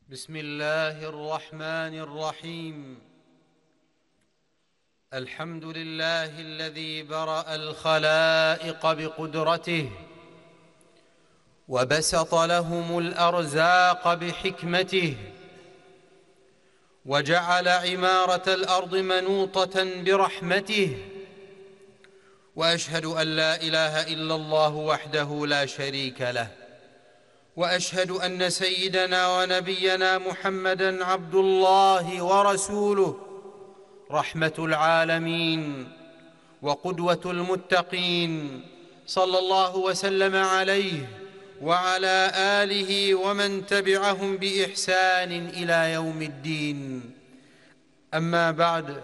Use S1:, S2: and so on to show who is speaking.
S1: بسم الله الرحمن الرحيم. الحمد لله الذي برأ الخلائق بقدرته وبسط لهم الأرزاق بحكمته وجعل عمارة الأرض منوطة برحمته، وأشهد أن لا إله إلا الله وحده لا شريك له، وأشهد أن سيدنا ونبينا محمدًا عبد الله ورسوله، رحمة العالمين وقدوة المتقين، صلى الله وسلم عليه وعلى آله ومن تبعهم بإحسان إلى يوم الدين. أما بعد،